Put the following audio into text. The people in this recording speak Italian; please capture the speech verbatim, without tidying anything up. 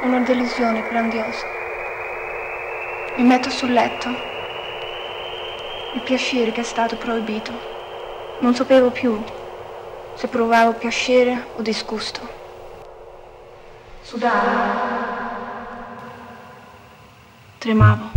una delusione grandiosa. Mi metto sul letto. Il piacere che è stato proibito. Non sapevo più se provavo piacere o disgusto. Sudavo. Tremavo.